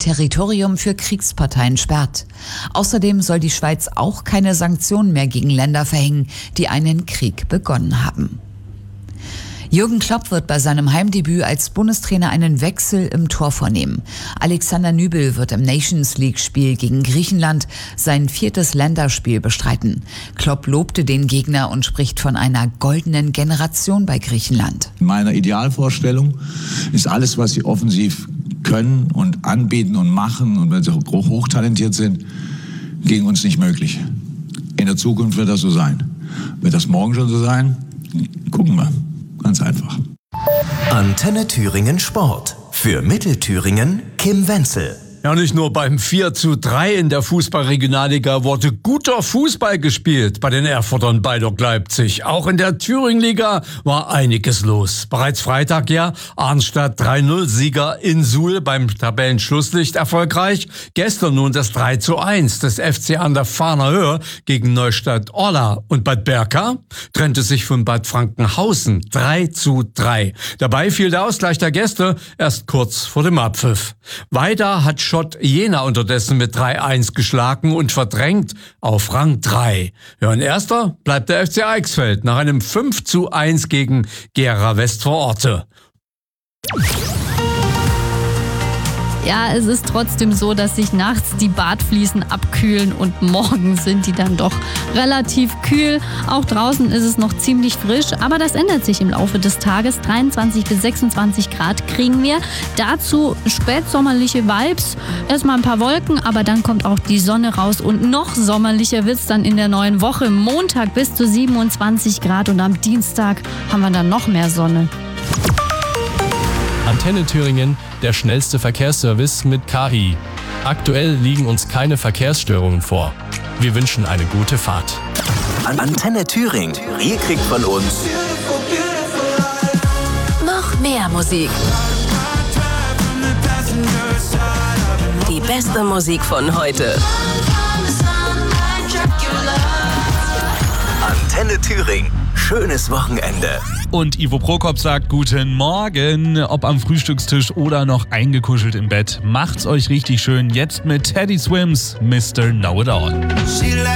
Territorium für Kriegsparteien sperrt. Außerdem soll die Schweiz auch keine Sanktionen mehr gegen Länder verhängen, die einen Krieg begonnen haben. Jürgen Klopp wird bei seinem Heimdebüt als Bundestrainer einen Wechsel im Tor vornehmen. Alexander Nübel wird im Nations-League-Spiel gegen Griechenland sein 4. Länderspiel bestreiten. Klopp lobte den Gegner und spricht von einer goldenen Generation bei Griechenland. In meiner Idealvorstellung ist alles, was sie offensiv können und anbieten und machen und wenn sie hochtalentiert sind, gegen uns nicht möglich. In der Zukunft wird das so sein. Wird das morgen schon so sein? Gucken wir. Ganz einfach. Antenne Thüringen Sport. Für Mittelthüringen Kim Wenzel. Ja, nicht nur beim 4:3 in der Fußball-Regionalliga wurde guter Fußball gespielt bei den Erfurtern bei Lok Leipzig. Auch in der Thüringen-Liga war einiges los. Bereits Freitag Arnstadt 3-0-Sieger in Suhl beim Tabellenschlusslicht erfolgreich. Gestern nun das 3:1 des FC an der Fahner Höhe gegen Neustadt-Orla. Und Bad Berka trennte sich von Bad Frankenhausen 3:3. Dabei fiel der Ausgleich der Gäste erst kurz vor dem Abpfiff. Weiter hat Schott Jena unterdessen mit 3:1 geschlagen und verdrängt auf Rang 3. Ja, und erster bleibt der FC Eichsfeld nach einem 5:1 gegen Gera Westvororte. Ja, es ist trotzdem so, dass sich nachts die Badfliesen abkühlen und morgens sind die dann doch relativ kühl. Auch draußen ist es noch ziemlich frisch, aber das ändert sich im Laufe des Tages. 23 bis 26 Grad kriegen wir. Dazu spätsommerliche Vibes. Erstmal ein paar Wolken, aber dann kommt auch die Sonne raus und noch sommerlicher wird es dann in der neuen Woche. Montag bis zu 27 Grad und am Dienstag haben wir dann noch mehr Sonne. Antenne Thüringen, der schnellste Verkehrsservice mit KI. Aktuell liegen uns keine Verkehrsstörungen vor. Wir wünschen eine gute Fahrt. Antenne Thüringen. Ihr kriegt von uns noch mehr Musik. Die beste Musik von heute. Antenne Thüringen. Schönes Wochenende. Und Ivo Prokop sagt guten Morgen, ob am Frühstückstisch oder noch eingekuschelt im Bett. Macht's euch richtig schön jetzt mit Teddy Swims, Mr. Know It All.